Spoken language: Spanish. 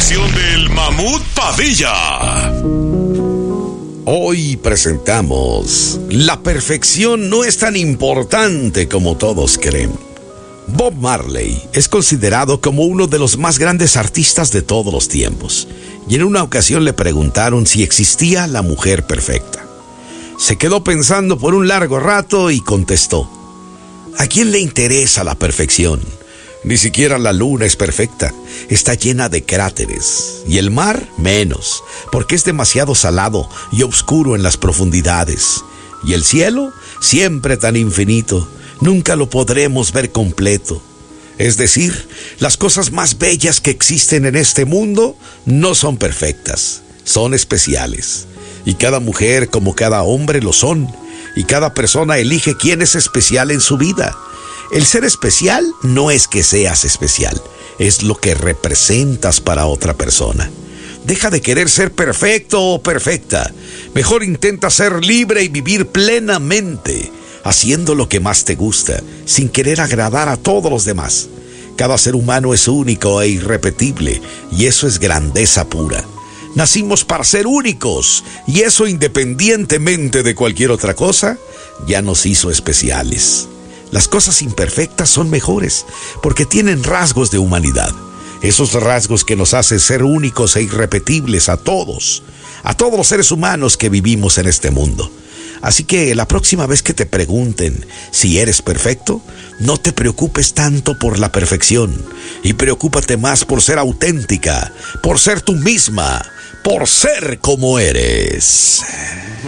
sección del Mamut Padilla. Hoy presentamos La perfección no es tan importante como todos creen. Bob Marley es considerado como uno de los más grandes artistas de todos los tiempos, y en una ocasión le preguntaron si existía la mujer perfecta. Se quedó pensando por un largo rato y contestó: ¿a quién le interesa la perfección? Ni siquiera la luna es perfecta, está llena de cráteres, y el mar menos, porque es demasiado salado y oscuro en las profundidades, y el cielo, siempre tan infinito, nunca lo podremos ver completo. Es decir, las cosas más bellas que existen en este mundo no son perfectas, son especiales, y cada mujer como cada hombre lo son, y cada persona elige quién es especial en su vida. El ser especial no es que seas especial, es lo que representas para otra persona. Deja de querer ser perfecto o perfecta. Mejor intenta ser libre y vivir plenamente, haciendo lo que más te gusta, sin querer agradar a todos los demás. Cada ser humano es único e irrepetible, y eso es grandeza pura. Nacimos para ser únicos, y eso, independientemente de cualquier otra cosa, ya nos hizo especiales. Las cosas imperfectas son mejores, porque tienen rasgos de humanidad. Esos rasgos que nos hacen ser únicos e irrepetibles a todos los seres humanos que vivimos en este mundo. Así que la próxima vez que te pregunten si eres perfecto, no te preocupes tanto por la perfección, y preocúpate más por ser auténtica, por ser tú misma, por ser como eres.